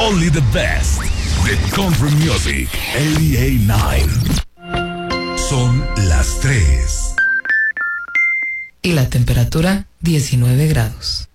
Only the best. The Country Music. 88.9. Son las 3. Y la temperatura 19 grados.